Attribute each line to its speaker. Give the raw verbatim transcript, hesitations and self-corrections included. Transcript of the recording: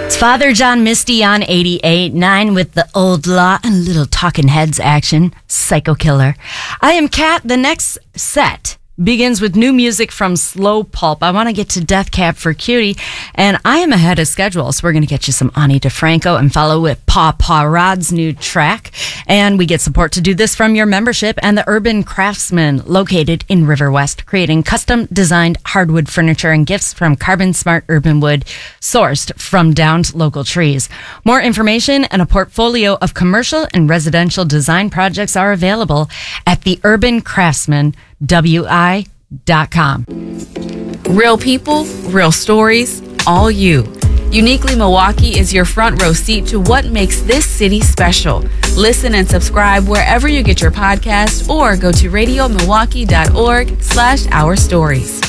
Speaker 1: Father John Misty on eighty-eight point nine with the old law and a little talking heads action. Psycho Killer. I am Kat. The next set begins with new music from Slow Pulp. I want to get to Death Cab for Cutie, and I am ahead of schedule, so we're going to get you some Ani DeFranco and follow with Paw Paw Rod's new track. And we get support to do this from your membership and the Urban Craftsman, located in River West, creating custom designed hardwood furniture and gifts from carbon smart urban wood sourced from downed local trees. More information and a portfolio of commercial and residential design projects are available at the Urban Craftsman W I dot com.
Speaker 2: Real people, real stories, all you. Uniquely Milwaukee is your front row seat to what makes this city special. Listen and subscribe wherever you get your podcasts or go to radio milwaukee dot org slash our stories.